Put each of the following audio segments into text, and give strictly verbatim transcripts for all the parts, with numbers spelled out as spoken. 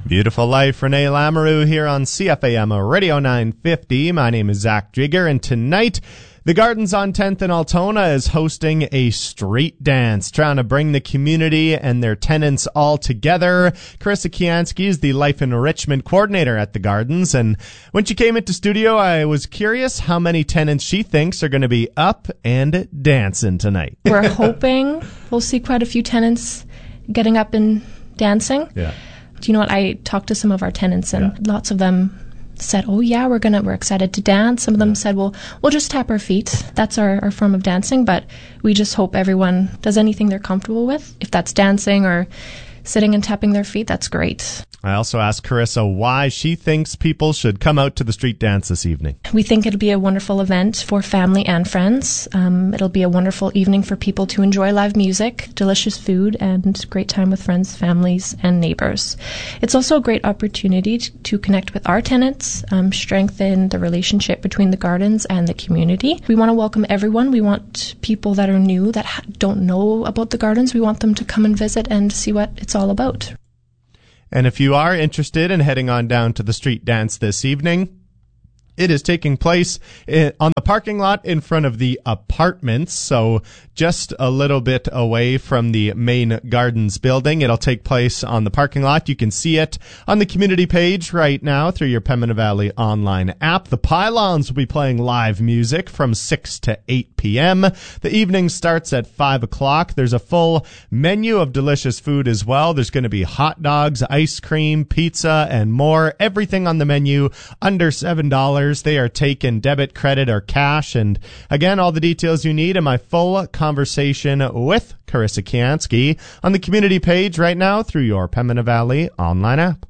Beautiful Life, Renee Lamoureux here on C F A M Radio nine fifty. My name is Zach Jigger, and tonight the Gardens on tenth in Altona is hosting a street dance, trying to bring the community and their tenants all together. Carissa Kiansky is the Life Enrichment Coordinator at the Gardens, and when she came into studio, I was curious how many tenants she thinks are going to be up and dancing tonight. We're hoping we'll see quite a few tenants getting up and dancing. Yeah. Do you know what? I talked to some of our tenants, and yeah. lots of them said, oh yeah, we're gonna we're excited to dance. Some of them yeah. said, well, we'll just tap our feet. That's our, our form of dancing, but we just hope everyone does anything they're comfortable with. If that's dancing or sitting and tapping their feet, that's great. I also asked Carissa why she thinks people should come out to the street dance this evening. We think it'll be a wonderful event for family and friends. Um, it'll be a wonderful evening for people to enjoy live music, delicious food, and great time with friends, families, and neighbors. It's also a great opportunity to, to connect with our tenants, um, strengthen the relationship between the Gardens and the community. We want to welcome everyone. We want people that are new, that ha- don't know about the Gardens. We want them to come and visit and see what it's all about. And if you are interested in heading on down to the street dance this evening, it is taking place on the parking lot in front of the apartments, so just a little bit away from the main Gardens building. It'll take place on the parking lot. You can see it on the community page right now through your Pembina Valley online app. The Pylons will be playing live music from six to eight p.m. The evening starts at five o'clock. There's a full menu of delicious food as well. There's going to be hot dogs, ice cream, pizza, and more. Everything on the menu under seven dollars. They are taken debit, credit, or cash. And again, all the details you need in my full conversation with Carissa Kiansky on the community page right now through your Pembina Valley online app.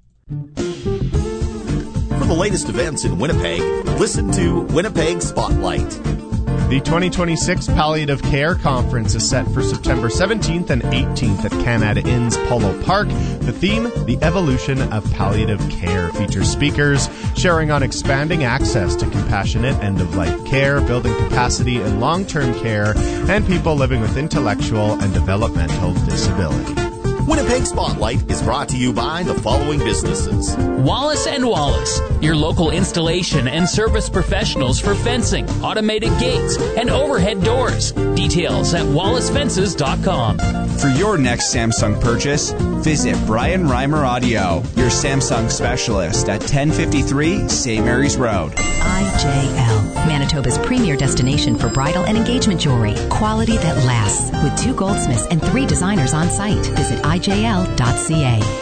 For the latest events in Winnipeg, listen to Winnipeg Spotlight. The twenty twenty-six Palliative Care Conference is set for September seventeenth and eighteenth at Canada Inn's Polo Park. The theme, The Evolution of Palliative Care, features speakers sharing on expanding access to compassionate end-of-life care, building capacity in long-term care, and people living with intellectual and developmental disability. Winnipeg Spotlight is brought to you by the following businesses. Wallace and Wallace, your local installation and service professionals for fencing, automated gates, and overhead doors. Details at wallace fences dot com. For your next Samsung purchase, visit Brian Reimer Audio, your Samsung specialist at ten fifty-three Saint Mary's Road. I J L, Manitoba's premier destination for bridal and engagement jewelry. Quality that lasts, with two goldsmiths and three designers on site. Visit I J L dot C A.